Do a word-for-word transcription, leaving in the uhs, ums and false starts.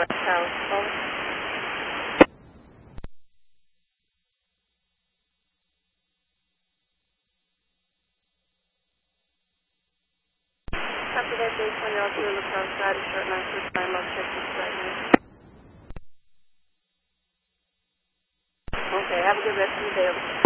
West House. Over. After that, day twenty oh two, look outside, a short nine six nine, Los Texas, right now. Okay, have a good rest of the day.